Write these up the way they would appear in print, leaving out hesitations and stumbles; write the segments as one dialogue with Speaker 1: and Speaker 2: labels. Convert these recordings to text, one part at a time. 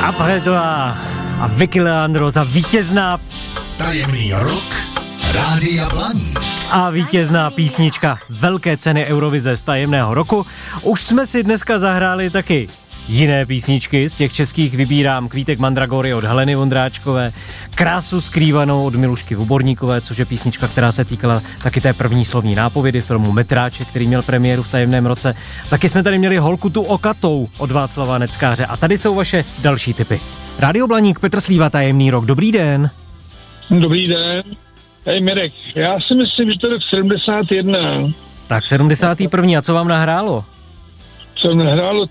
Speaker 1: Après toi a Vicky Leandro za vítězná
Speaker 2: Tajemný rok Rádia Blaník.
Speaker 1: A vítězná písnička Velké ceny Eurovize z tajemného roku. Už jsme si dneska zahráli taky jiné písničky, z těch českých vybírám Kvítek Mandragory od Heleny Vondráčkové, Krásu skrývanou od Milušky Voborníkové, což je písnička, která se týkala taky té první slovní nápovědy filmu Metráček, který měl premiéru v tajemném roce. Taky jsme tady měli Holku tu okatou od Václava Neckáře a tady jsou vaše další tipy. Rádio Blaník, Petr Slíva, tajemný rok. Dobrý den.
Speaker 3: Dobrý den. Hej Mirek, já si myslím, že to je 71.
Speaker 1: Tak 71. A co vám nahrálo?
Speaker 3: Co nahrálo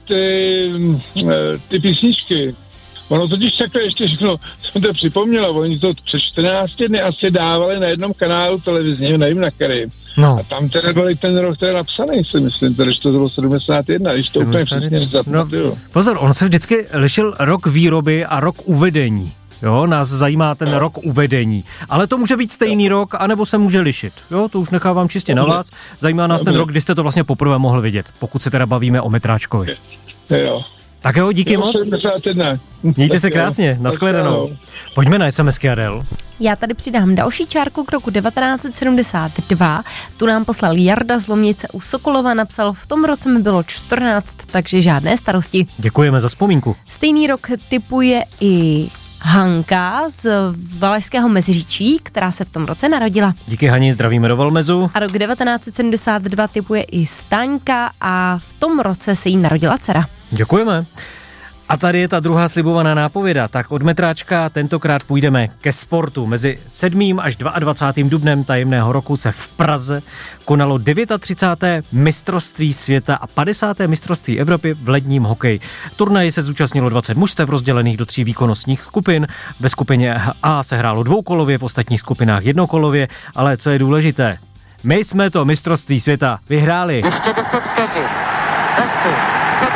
Speaker 3: ty písničky. Ono totiž takhle ještě všechno, jsem to připomněla, oni to před 14 dny asi dávali na jednom kanálu televizního, nevím na který. No. A tam teda byl ten rok, který je napsaný, si myslím, že to bylo 71, když to úplně přesně zapamatuju.
Speaker 1: No, pozor, on se vždycky lišil rok výroby a rok uvedení. Jo, nás zajímá ten rok uvedení. Ale to může být stejný rok, anebo se může lišit. Jo, to už nechávám čistě na vás. Zajímá nás ten rok, kdy jste to vlastně poprvé mohl vidět, pokud se teda bavíme o Metráčkovi.
Speaker 3: Jo.
Speaker 1: Tak jo, díky moc.
Speaker 3: 71.
Speaker 1: Mějte se krásně, nashledanou. Pojďme na SMSky, Adel.
Speaker 4: Já tady přidám další čárku k roku 1972. Tu nám poslal Jarda z Lomnice u Sokolova, napsal: v tom roce mi bylo 14, takže žádné starosti.
Speaker 1: Děkujeme za vzpomínku.
Speaker 4: Stejný rok tipuje i Hanka z Valašského Meziříčí, která se v tom roce narodila.
Speaker 1: Díky Hani, zdravíme do Valmezu.
Speaker 4: A rok 1972 tipuje i Staňka a v tom roce se jí narodila dcera.
Speaker 1: Děkujeme. A tady je ta druhá slibovaná nápověda. Tak od Metráčka tentokrát půjdeme ke sportu. Mezi 7. až 22. dubnem tajemného roku se v Praze konalo 39. mistrovství světa a 50. mistrovství Evropy v ledním hokeji. Turnaji se zúčastnilo 20 mužstev rozdělených do 3 výkonnostních skupin. Ve skupině A se hrálo dvoukolově, v ostatních skupinách jednokolově, ale co je důležité, my jsme to mistrovství světa vyhráli.
Speaker 5: Ještě 10 vteřin. 8, 7,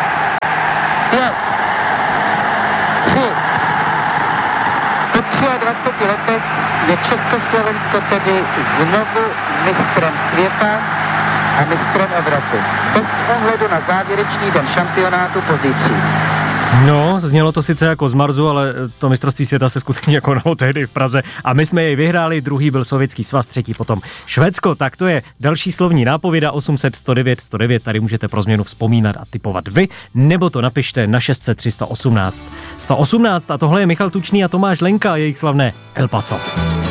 Speaker 5: 5, 3. Po 23 letech je Československo tedy znovu mistrem světa a mistrem Evropy. Bez ohledu na závěrečný den šampionátu pozítří.
Speaker 1: No, znělo to sice jako z Marsu, ale to mistrovství světa se skutečně konalo tehdy v Praze a my jsme jej vyhráli, druhý byl Sovětský svaz, třetí potom Švédsko, tak to je další slovní nápověda 800 109 109, tady můžete pro změnu vzpomínat a tipovat vy, nebo to napište na 600 318 118 a tohle je Michal Tučný a Tomáš Lenka, jejich slavné El Paso.